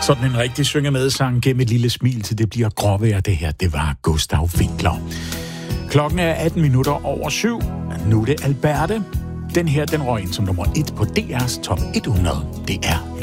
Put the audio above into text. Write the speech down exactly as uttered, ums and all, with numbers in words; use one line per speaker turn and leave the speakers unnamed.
Sådan en rigtig synge-med-sang gennem et lille smil til det bliver gråvejr. Det her, det var Gustav Winckler. Klokken er atten minutter over syv. Nu er det Alberte. Den her, den røg ind som nummer et på D R's top hundrede. Det er